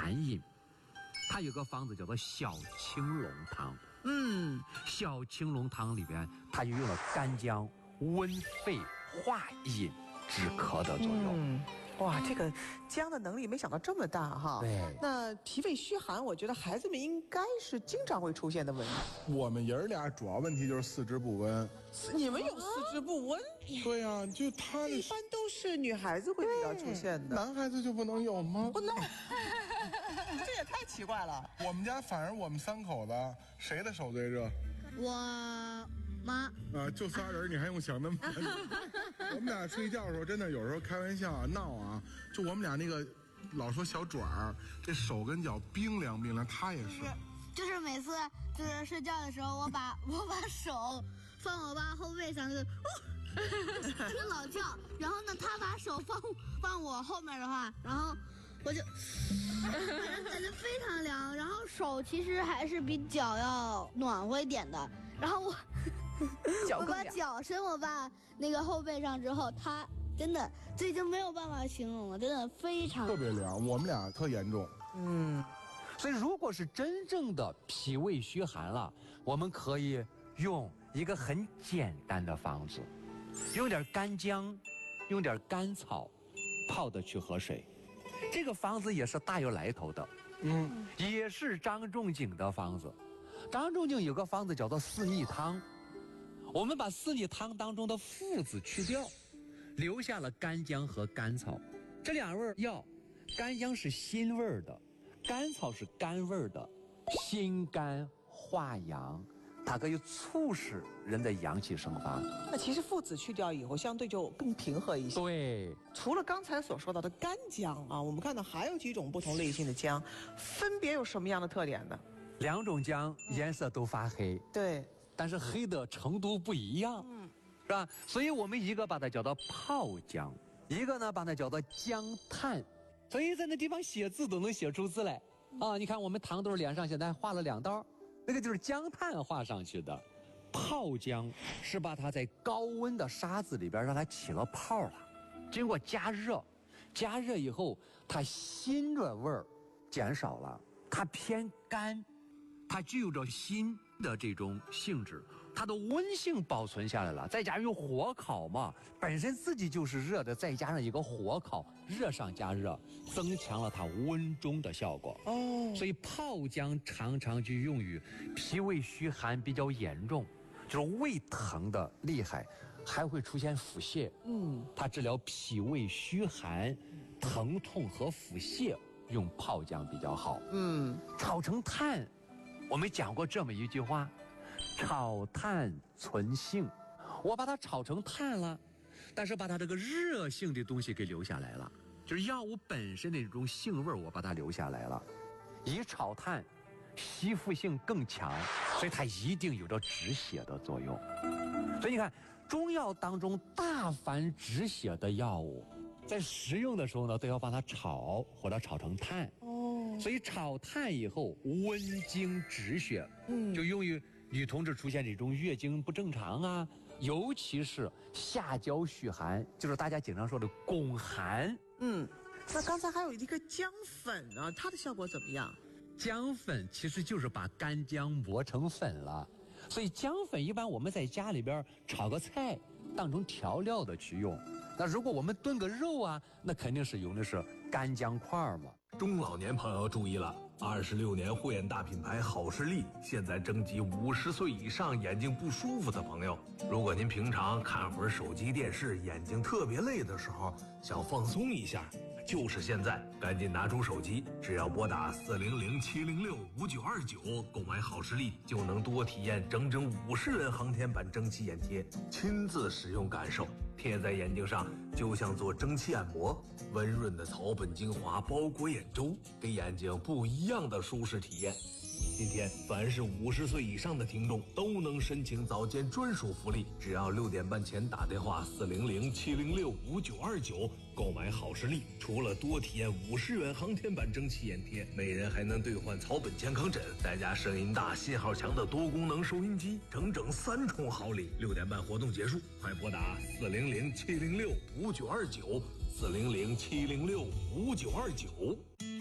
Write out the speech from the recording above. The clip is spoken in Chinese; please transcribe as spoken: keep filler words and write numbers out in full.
寒饮。它有个方子叫做小青龙汤。 嗯， 小青龙汤里边，它就用了干姜温肺化饮止咳的作用。 嗯，哇，这个姜的能力没想到这么大哈。 对， 那脾胃虚寒，我觉得孩子们应该是经常会出现的问题。 我们爷儿俩主要问题就是四肢不温。 你们有四肢不温？ 对呀、啊，就他的一般都是女孩子会比较出现的， 男孩子就不能有吗？ 不能。这也太奇怪了。 我们家反而我们三口子，谁的手最热？ 我妈。 啊，就仨人，你还用想那么多？我们俩睡觉的时候，真的有时候开玩笑啊、闹啊，就我们俩那个老说小爪儿，这手跟脚冰凉冰凉，他也是。 就是每次就是睡觉的时候，我把我把手放我爸后背上，就是就老叫。然后呢，他把手放放我后面的话，然后我就反正感觉非常凉。然后手其实还是比脚要暖和一点的。然后我我把脚伸我爸那个后背上之后，他真的这已经没有办法形容了，真的非常特别凉。我们俩特严重。 嗯。所以，如果是真正的脾胃虚寒了，我们可以用一个很简单的方子，用点干姜，用点甘草，泡的去河水。这个方子也是大有来头的，嗯，也是张仲景的方子。张仲景有个方子叫做四逆汤，我们把四逆汤当中的附子去掉，留下了干姜和甘草这两味药。干姜是辛味的。甘草是甘味的，辛甘化阳，它可以促使人的阳气生发。 那其实附子去掉以后，相对就更平和一些。 对， 除了刚才所说到的干姜啊，我们看到还有几种不同类型的姜，分别有什么样的特点呢？ 两种姜颜色都发黑， 对， 但是黑的程度不一样，嗯，是吧？所以我们一个把它叫做泡姜，一个呢把它叫做姜炭。所以在那地方写字都能写出字来啊！你看我们糖豆脸上现在画了两道，那个就是姜炭画上去的。泡姜是把它在高温的沙子里边让它起了泡了，经过加热，加热以后它辛的味儿减少了，它偏干，它具有着辛的这种性质，它的温性保存下来了，再加上用火烤嘛，本身自己就是热的，再加上一个火烤，热上加热，增强了它温中的效果。哦，所以泡姜常常就用于脾胃虚寒比较严重，就是胃疼的厉害，还会出现腹泻。嗯，它治疗脾胃虚寒、疼痛和腹泻用泡姜比较好。嗯，炒成炭。我们讲过这么一句话，炒炭存性，我把它炒成炭了，但是把它这个热性的东西给留下来了，就是药物本身的这种性味我把它留下来了。以炒炭吸附性更强，所以它一定有着止血的作用。所以你看中药当中大凡止血的药物，在食用的时候呢，都要把它炒或者炒成炭。所以炒炭以后温经止血，嗯，就用于女同志出现这种月经不正常啊，尤其是下焦虚寒，就是大家经常说的宫寒。 嗯，那刚才还有一个姜粉呢，它的效果怎么样？ 姜粉其实就是把干姜磨成粉了，所以姜粉一般我们在家里边炒个菜当成调料的去用。那如果我们炖个肉啊，那肯定是用的是干姜块嘛。 中老年朋友注意了，二十六年护眼大品牌好视力现在征集五十岁以上眼睛不舒服的朋友。如果您平常看会儿手机电视，眼睛特别累的时候，想放松一下，就是现在，赶紧拿出手机，只要拨打四零零七零六五九二九购买好视力，就能多体验整整五十元航天版蒸汽眼贴，亲自使用感受。贴在眼睛上就像做蒸汽按摩，温润的草本精华包裹眼周，给眼睛不一样的舒适体验。今天凡是五十岁以上的听众都能申请早间专属福利，只要六点半前打电话四零零七零六五九二九购买好视力，除了多体验五十元航天版蒸汽眼贴，每人还能兑换草本健康枕，再加声音大信号强的多功能收音机，整整三重好礼。六点半活动结束，快拨打四零零七零六五九二九四零零七零六五九二九。